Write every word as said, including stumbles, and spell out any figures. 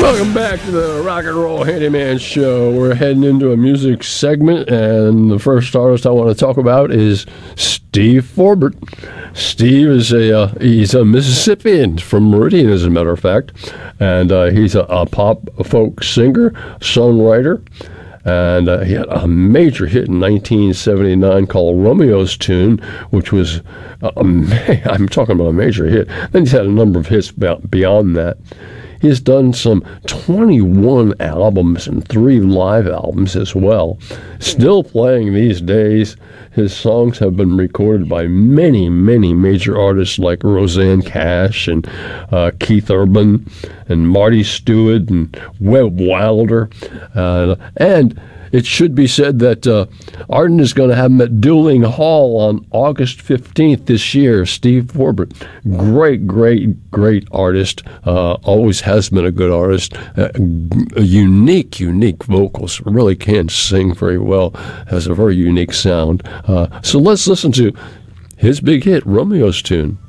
Welcome back to the Rock and Roll Handyman Show. We're heading into a music segment, and the first artist I want to talk about is Steve Forbert. Steve is a uh, he's a Mississippian from Meridian, as a matter of fact, and uh, he's a, a pop folk singer, songwriter. And uh, he had a major hit in nineteen seventy-nine called Romeo's Tune, which was, uh, a ma- I'm talking about a major hit. Then he's had a number of hits beyond that. He's done some twenty-one albums and three live albums as well. Still playing these days. His songs have been recorded by many, many major artists like Rosanne Cash and uh, Keith Urban and Marty Stewart and Webb Wilder. Uh, and it should be said that uh, Arden is going to have him at Dueling Hall on August fifteenth this year. Steve Forbert, great, great, great artist. Uh, always has been a good artist. Uh, a unique, unique vocals. Really can sing very well. Has a very unique sound. Uh, so let's listen to his big hit, Romeo's Tune.